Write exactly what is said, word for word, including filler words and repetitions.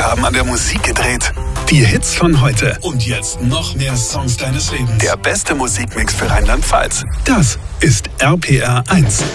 Wir haben an der Musik gedreht. Die Hits von heute. Und jetzt noch mehr Songs deines Lebens. Der beste Musikmix für Rheinland-Pfalz. Das ist R P R eins.